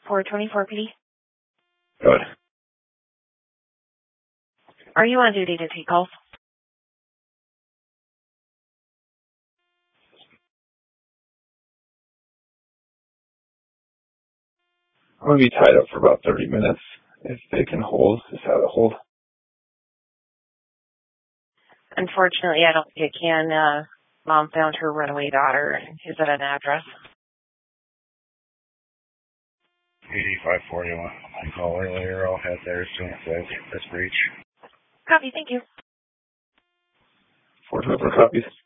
424 PD. Good. Are you on duty to take calls? I'm going to be tied up for about 30 minutes. If they can hold, just have it hold. Unfortunately, I don't think it can. Mom found her runaway daughter. Is it an address? 8541. I call earlier. I'll head there as soon as I get this breach. Copy. Thank you. 424 copies.